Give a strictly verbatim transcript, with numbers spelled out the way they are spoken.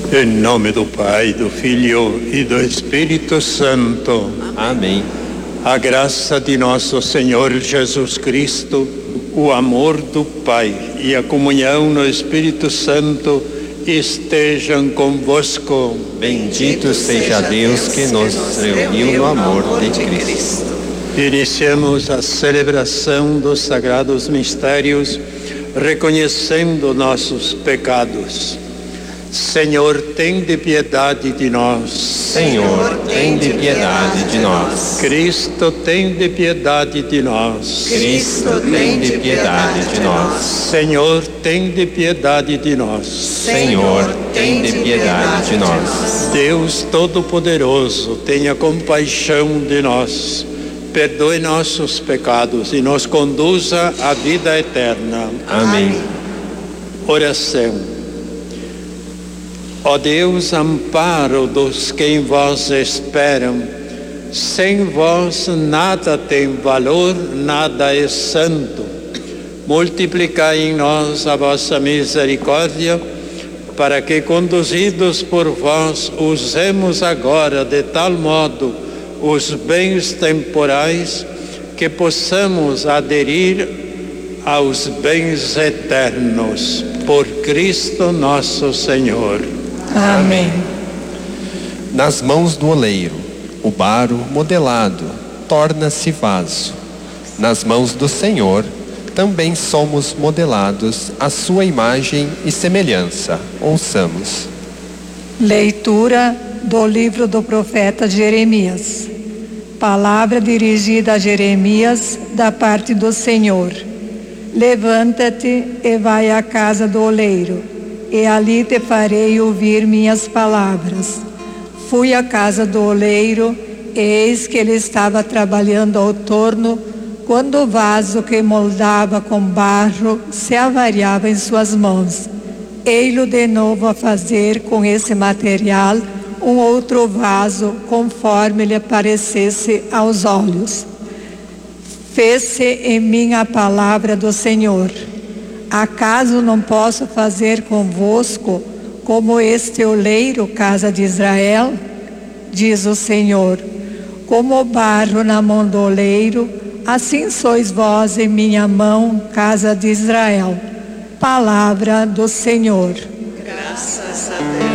Em nome do Pai, do Filho e do Espírito Santo. Amém. A graça de nosso Senhor Jesus Cristo, o amor do Pai e a comunhão no Espírito Santo estejam convosco. Bendito seja Deus que nos reuniu no amor de Cristo. Iniciemos a celebração dos sagrados mistérios, reconhecendo nossos pecados. Senhor, tende piedade de nós. Senhor, tende piedade de nós. Cristo, tende piedade de nós. Cristo, tende piedade de nós. Senhor, tende piedade de nós. Senhor, tende piedade de nós. Deus Todo-Poderoso, tenha compaixão de nós. Perdoe nossos pecados e nos conduza à vida eterna. Amém. Oração. Ó Deus, amparo dos que em vós esperam, sem vós nada tem valor, nada é santo. Multiplicai em nós a vossa misericórdia, para que, conduzidos por vós, usemos agora de tal modo os bens temporais que possamos aderir aos bens eternos. Por Cristo nosso Senhor. Amém. Nas mãos do oleiro, o barro modelado torna-se vaso. Nas mãos do Senhor, também somos modelados à sua imagem e semelhança. Ouçamos. Leitura do livro do profeta Jeremias. Palavra dirigida a Jeremias da parte do Senhor. Levanta-te e vai à casa do oleiro, e ali te farei ouvir minhas palavras. Fui à casa do oleiro, e eis que ele estava trabalhando ao torno, quando o vaso que moldava com barro se avariava em suas mãos. Ei-lo de novo a fazer com esse material um outro vaso, conforme lhe parecesse aos olhos. Fez-se em mim a palavra do Senhor. Acaso não posso fazer convosco como este oleiro, casa de Israel? Diz o Senhor. Como o barro na mão do oleiro, assim sois vós em minha mão, casa de Israel. Palavra do Senhor. Graças a Deus.